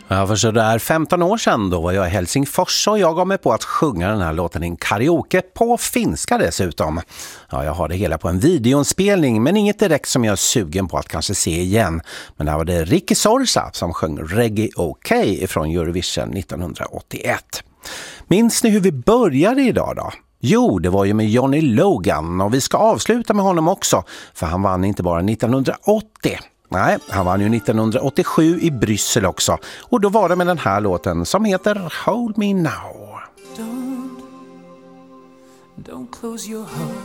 Ja, för så där 15 år sedan då var jag i Helsingfors och jag gav mig på att sjunga den här låten i en karaoke på finska dessutom. Ja, jag har det hela på en videoinspelning men inget direkt som jag är sugen på att kanske se igen. Men där var det Ricky Sorsa som sjöng Reggae OK från Eurovision 1981. Minns ni hur vi började idag då? Jo, det var ju med Johnny Logan och vi ska avsluta med honom också för han vann inte bara 1980. Nej, han vann ju 1987 i Bryssel också. Och då var det med den här låten som heter Hold Me Now. Don't close your heart